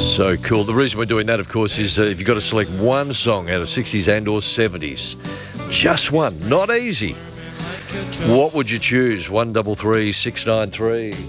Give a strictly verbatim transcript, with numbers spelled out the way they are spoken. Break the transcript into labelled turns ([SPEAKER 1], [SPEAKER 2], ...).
[SPEAKER 1] So cool. The reason we're doing that, of course, is uh, if you've got to select one song out of sixties and or seventies, just one, not easy. What would you choose? one double three six nine three.